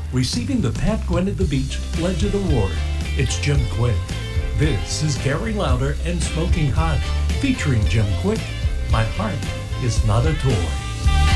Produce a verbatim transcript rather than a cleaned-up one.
receiving the Pat Gwynn at the Beach Legend Award. It's Jim Quick. This is Gary Lauder and Smoking Hot, featuring Jim Quick. My heart is not a toy.